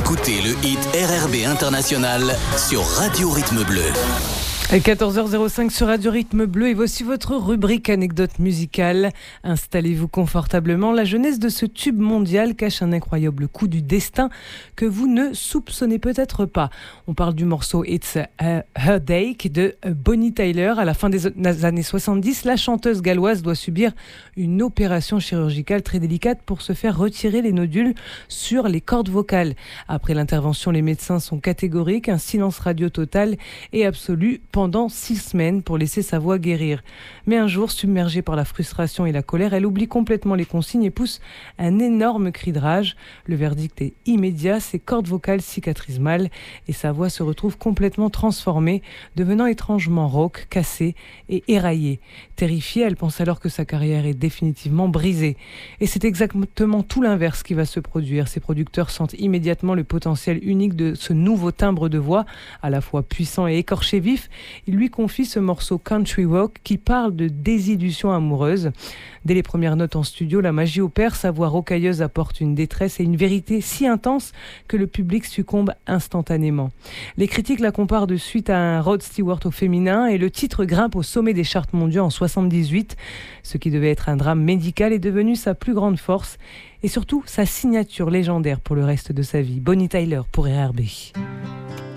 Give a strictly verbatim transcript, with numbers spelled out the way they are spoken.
écoutez le hit R R B International sur Radio Rythme Bleu. quatorze heures zéro cinq sur Radio Rythme Bleu et voici votre rubrique anecdote musicale. Installez-vous confortablement. La jeunesse de ce tube mondial cache un incroyable coup du destin que vous ne soupçonnez peut-être pas. On parle du morceau It's a Heartache de Bonnie Tyler. À la fin des années soixante-dix, la chanteuse galloise doit subir une opération chirurgicale très délicate pour se faire retirer les nodules sur les cordes vocales. Après l'intervention, les médecins sont catégoriques, un silence radio total et absolu pendant six semaines pour laisser sa voix guérir. Mais un jour, submergée par la frustration et la colère, elle oublie complètement les consignes et pousse un énorme cri de rage. Le verdict est immédiat, ses cordes vocales cicatrisent mal et sa voix se retrouve complètement transformée, devenant étrangement rauque, cassée et éraillée. Terrifiée, elle pense alors que sa carrière est définitivement brisée. Et c'est exactement tout l'inverse qui va se produire. Ses producteurs sentent immédiatement le potentiel unique de ce nouveau timbre de voix, à la fois puissant et écorché vif. Il lui confie ce morceau Country Walk qui parle de désillusion amoureuse. Dès les premières notes en studio, la magie opère, sa voix rocailleuse apporte une détresse et une vérité si intense que le public succombe instantanément. Les critiques la comparent de suite à un Rod Stewart au féminin et le titre grimpe au sommet des charts mondiaux en soixante-dix-huit. Ce qui devait être un drame médical est devenu sa plus grande force et surtout sa signature légendaire pour le reste de sa vie. Bonnie Tyler pour R R B.